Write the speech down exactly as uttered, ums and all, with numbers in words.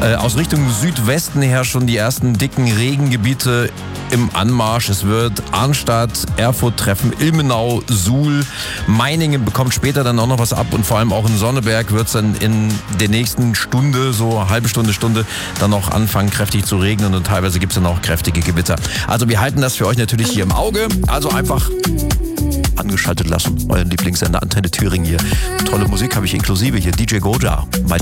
Äh, aus Richtung Südwesten her schon die ersten dicken Regengebiete im Anmarsch. Es wird Arnstadt, Erfurt treffen, Ilmenau, Suhl, Meiningen bekommt später dann auch noch was ab und vor allem auch in Sonneberg wird es dann in der nächsten Stunde, so halbe Stunde, Stunde, dann noch anfangen kräftig zu regnen und teilweise gibt es dann auch kräftige Gewitter. Also wir halten das für euch natürlich hier im Auge. Also einfach angeschaltet lassen, euren Lieblingssender Antenne Thüringen hier. Tolle Musik habe ich inklusive hier, D J Goja, My